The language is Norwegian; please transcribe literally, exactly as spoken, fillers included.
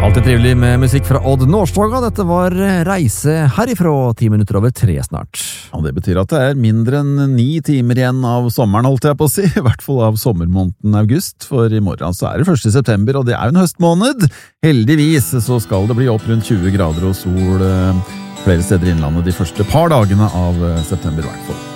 Alltid trivelig med musikk fra Odd Nordstoga. Dette var reise herifra, ti minutter over tre snart. Og det betyr at det er mindre enn ni timer igjen av sommeren, holdt jeg på å si. I hvert fall av sommermåneden august, for i morgen så er det første september, og det er jo en høstmåned. Heldigvis så skal det bli opp rundt tjue grader og sol flere steder i innlandet de første par dagene av september i hvert fall.